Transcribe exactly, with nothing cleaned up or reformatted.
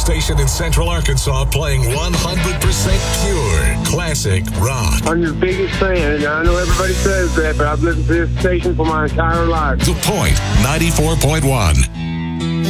station in Central Arkansas playing one hundred percent pure classic rock. I'm your biggest fan, and I know everybody says that, but I've listened to this station for my entire life. The Point, ninety-four point one.